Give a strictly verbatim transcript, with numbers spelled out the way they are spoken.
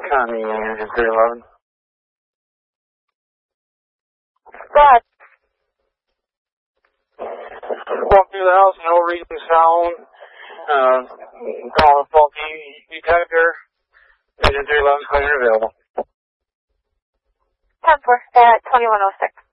Connie, Engine three eleven. Go ahead. Walk through the house, no reading sound. Uh, call a faulty detector. Engine three eleven, clear available. ten four at twenty-one oh six.